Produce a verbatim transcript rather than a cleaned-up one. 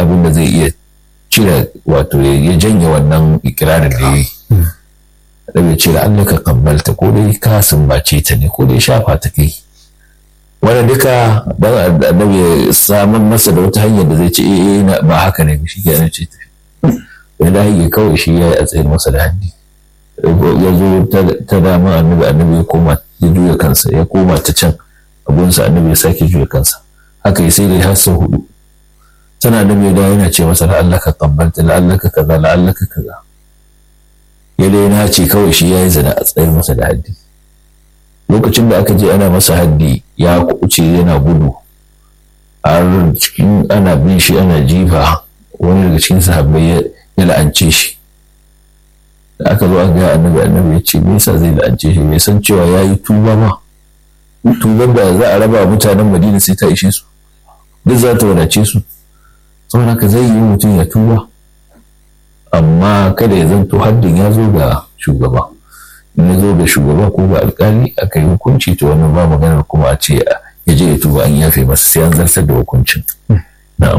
abin da zai iya cire wato ya janye wannan ikirarin da ya yi. Annabi ya ce Allah ka kabbalta, ko dai ka sumbace ta ne ko dai shafa ta kai. Wannan duka dan annabi ya samar masa da wata hanyar da zai ce eh eh ba haka ne shi ke ce tafi. Ya dai kawai shi ya tsaye masa da haddi. Ya zo ta dama annabi annabi ya koma ya juya kansa, ya koma ta can abunsa annabi ya sake juya kansa. Haka ya sai dai har sau hudu. Tana da mai da yana ce masa la'allaka qabbalta la'allaka kaza la'allaka kaza. Ya dai na ce kawai shi ya yi zina a tsayar masa da haddi. Lokacin da aka je ana masa haddi ya kuce yana gudu, har cikin ana bin shi ana jifa, wani daga cikin sahabbai ya la'ance shi. Da aka zo an ga annabi annabi ya ce me yasa zai la'ance shi, bai san cewa ya yi tuba ma. Tuban da za a raba mutanen Madina sai ta ishe su, duk za ta wadace su. Saboda haka zai yi mutum ya tuba, amma kada ya zanto haddin ya zo ga shugaba. In ya zo ga shugaba ko ga alkali aka yi hukunci, to wannan ba maganar kuma a ce ya je ya tuba an yafe masa, sai an zartar da hukuncin.